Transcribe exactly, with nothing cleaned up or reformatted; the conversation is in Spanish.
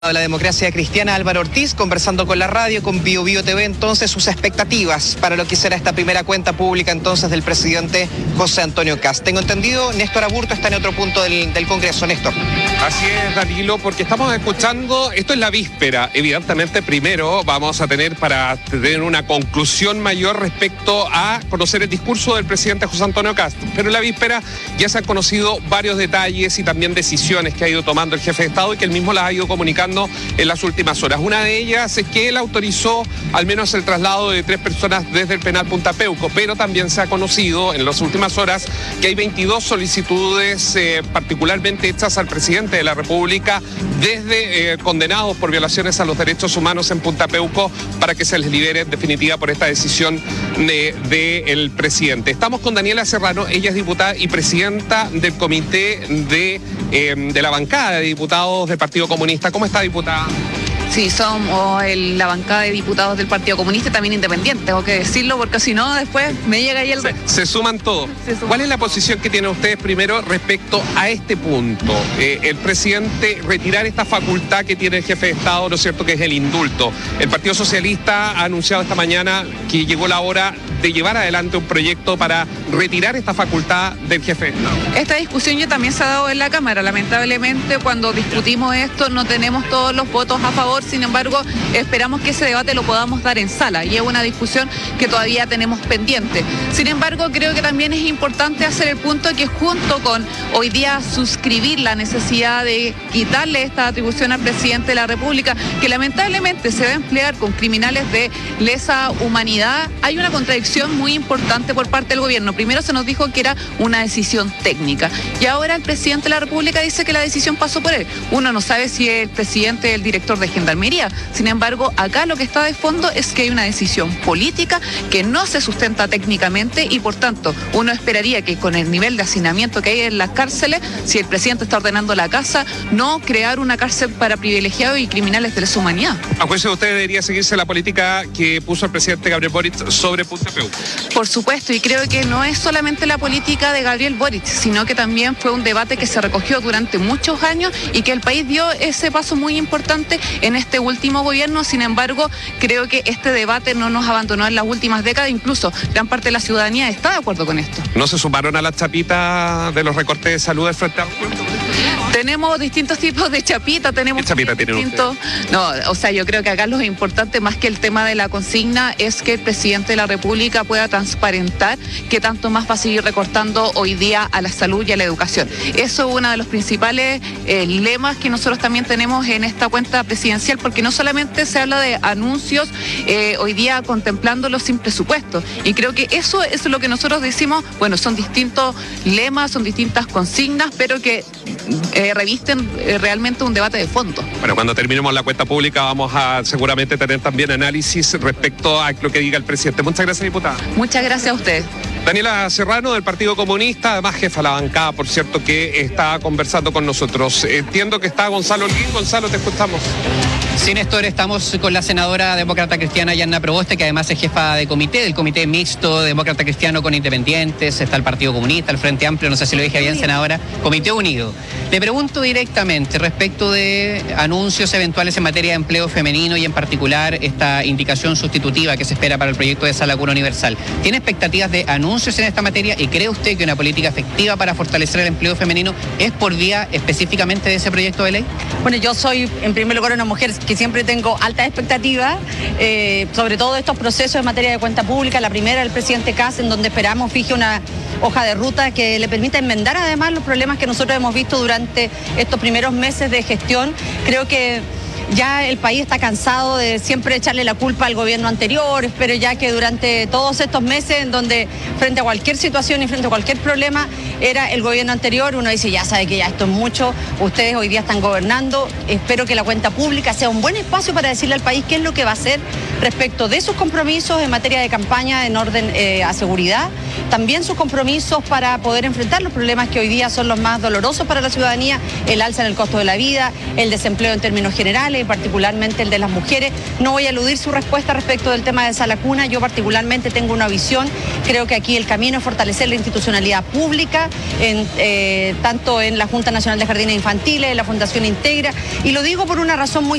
La democracia cristiana, Álvaro Ortiz, conversando con la radio, con Bio Bio T V, entonces sus expectativas para lo que será esta primera cuenta pública entonces del presidente José Antonio Kast. Tengo entendido, Néstor Aburto está en otro punto del, del Congreso. Néstor. Así es, Danilo, porque estamos escuchando, esto es la víspera, evidentemente primero vamos a tener para tener una conclusión mayor respecto a conocer el discurso del presidente José Antonio Kast, pero en la víspera ya se han conocido varios detalles y también decisiones que ha ido tomando el jefe de Estado y que él mismo las ha ido comunicando en las últimas horas. Una de ellas es que él autorizó al menos el traslado de tres personas desde el penal Punta Peuco, pero también se ha conocido en las últimas horas que hay veintidós solicitudes eh, particularmente hechas al presidente de la República desde eh, condenados por violaciones a los derechos humanos en Punta Peuco para que se les libere en definitiva por esta decisión del de, de presidente. Estamos con Daniela Serrano, ella es diputada y presidenta del comité de, eh, de la bancada de diputados del Partido Comunista. ¿Cómo está, diputada? Sí, somos el, la bancada de diputados del Partido Comunista, también independiente, tengo que decirlo, porque si no, después me llega ahí el... Se, se suman todos. ¿Cuál es la posición que tienen ustedes primero respecto a este punto? Eh, el presidente retirar esta facultad que tiene el jefe de Estado, ¿no es cierto?, que es el indulto. El Partido Socialista ha anunciado esta mañana que llegó la hora de llevar adelante un proyecto para retirar esta facultad del jefe de Estado. Esta discusión ya también se ha dado en la Cámara. Lamentablemente, cuando discutimos esto, no tenemos todos los votos a favor. Sin embargo, esperamos que ese debate lo podamos dar en sala y es una discusión que todavía tenemos pendiente. Sin embargo, creo que también es importante hacer el punto que junto con hoy día suscribir la necesidad de quitarle esta atribución al presidente de la República, que lamentablemente se va a emplear con criminales de lesa humanidad, hay una contradicción muy importante por parte del gobierno. Primero se nos dijo que era una decisión técnica y ahora el presidente de la República dice que la decisión pasó por él. Uno no sabe si el presidente es el director de Gendarmería. Sin embargo, acá lo que está de fondo es que hay una decisión política que no se sustenta técnicamente y por tanto uno esperaría que con el nivel de hacinamiento que hay en las cárceles, si el presidente está ordenando la casa, no crear una cárcel para privilegiados y criminales de lesa humanidad. ¿A juicio de usted debería seguirse la política que puso el presidente Gabriel Boric sobre Punta Peuco? Por supuesto, y creo que no es solamente la política de Gabriel Boric, sino que también fue un debate que se recogió durante muchos años y que el país dio ese paso muy importante en este último gobierno. Sin embargo, creo que este debate no nos abandonó en las últimas décadas, incluso gran parte de la ciudadanía está de acuerdo con esto. ¿No se sumaron a la chapita de los recortes de salud del Frente Amplio? Tenemos distintos tipos de chapita, tenemos... ¿Qué chapita tienen distintos... No, o sea, yo creo que acá lo importante más que el tema de la consigna es que el presidente de la República pueda transparentar qué tanto más va a seguir recortando hoy día a la salud y a la educación. Eso es uno de los principales eh, lemas que nosotros también tenemos en esta cuenta presidencial, porque no solamente se habla de anuncios eh, hoy día contemplándolos sin presupuesto, y creo que eso, eso es lo que nosotros decimos, bueno, son distintos lemas, son distintas consignas, pero que eh, revisten eh, realmente un debate de fondo. Bueno, cuando terminemos la cuenta pública vamos a seguramente tener también análisis respecto a lo que diga el presidente. Muchas gracias, diputada. Muchas gracias a usted. Daniela Serrano, del Partido Comunista, además jefa de la bancada, por cierto, que está conversando con nosotros. Entiendo que está Gonzalo Holguín. Gonzalo, te escuchamos. Sí, Néstor, estamos con la senadora demócrata cristiana Yanna Proboste, que además es jefa de comité, del comité mixto demócrata cristiano con independientes, está el Partido Comunista, el Frente Amplio, no sé si lo dije bien, senadora, Comité Unido. Le pregunto directamente respecto de anuncios eventuales en materia de empleo femenino y en particular esta indicación sustitutiva que se espera para el proyecto de Sala Cuna Universal. ¿Tiene expectativas de anuncios en esta materia y cree usted que una política efectiva para fortalecer el empleo femenino es por vía específicamente de ese proyecto de ley? Bueno, yo soy en primer lugar una mujer que siempre tengo altas expectativas, eh, sobre todo estos procesos en materia de cuenta pública. La primera, el presidente Kast, en donde esperamos fije una hoja de ruta que le permita enmendar además los problemas que nosotros hemos visto durante estos primeros meses de gestión. Creo que ya el país está cansado de siempre echarle la culpa al gobierno anterior. Espero ya que durante todos estos meses en donde frente a cualquier situación y frente a cualquier problema era el gobierno anterior, uno dice ya sabe que ya esto es mucho, ustedes hoy día están gobernando. Espero que la cuenta pública sea un buen espacio para decirle al país qué es lo que va a hacer respecto de sus compromisos en materia de campaña en orden eh, a seguridad también sus compromisos para poder enfrentar los problemas que hoy día son los más dolorosos para la ciudadanía, el alza en el costo de la vida, el desempleo en términos generales, particularmente el de las mujeres. No voy a eludir su respuesta respecto del tema de Sala Cuna. Yo particularmente tengo una visión, creo que aquí el camino es fortalecer la institucionalidad pública, en, eh, tanto en la Junta Nacional de Jardines Infantiles, en la Fundación Integra, y lo digo por una razón muy